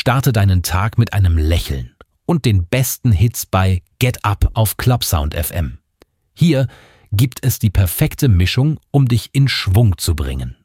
Starte deinen Tag mit einem Lächeln und den besten Hits bei Get Up auf Clubsound FM. Hier gibt es die perfekte Mischung, um dich in Schwung zu bringen.